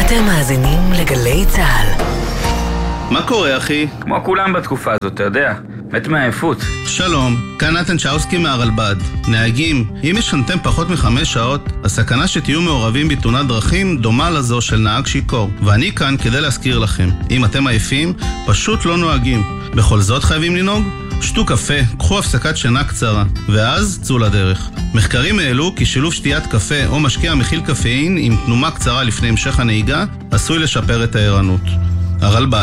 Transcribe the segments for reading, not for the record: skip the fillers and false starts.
אתם מאזינים לגלי צהל. מה קורה, אחי? כמו כולם בתקופה הזאת, אתה יודע. מת מהעייפות. שלום, כאן נתן צ'אוסקי מהרלב"ד. נהגים, אם ישנתם פחות מ5 שעות, הסכנה שתהיו מעורבים בתאונת דרכים דומה לזו של נהג שיכור. ואני כאן כדי להזכיר לכם. אם אתם עייפים, פשוט לא נוהגים. בכל זאת חייבים לנהוג? שתו קפה, קחו הפסקת שינה קצרה, ואז צאו לדרך. מחקרים העלו כי שילוב שתיית קפה או משקה המכיל קפאין עם תנומה קצרה לפני המשך הנהיגה עשוי לשפר את הערנות. הרלב"ד.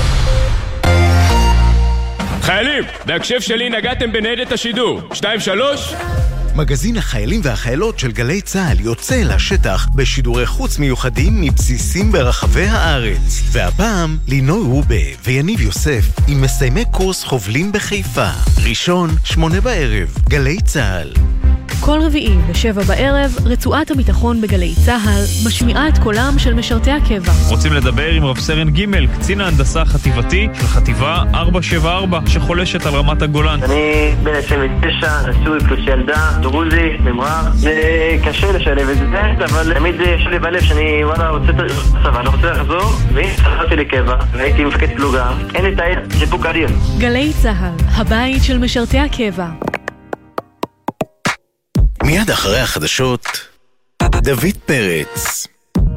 חיילים, בהקשב שלי נגעתם בניידת השידור 2-3. מגזין החיילים והחיילות של גלי צהל יוצא לשטח בשידורי חוץ מיוחדים מבסיסים ברחבי הארץ. והפעם לינוי רובה ויניב יוסף עם מסיימי קורס חובלים בחיפה. ראשון 8 בערב, גלי צהל. כל רביעי ב7 בערב, רצועת הביטחון בגלי צהל משמיעה את קולם של משרתי הקבע. רוצים לדבר עם רב סרן ג' קצין ההנדסה החטיבתי של חטיבה 474 שחולשת על רמת הגולן. אני בן 29, נשוי פלוס ילדה, דרוזי, ממרח. זה קשה לשלב את זה, אבל תמיד יש לי בלב שאני רוצה צבא, אני רוצה לחזור, והנה חזרתי לקבע, והייתי מפקד פלוגה. אין לי תאי סיפוק אדיר. גלי צהל, הבית של משרתי הקבע. מיד אחרי החדשות, דוד פרץ.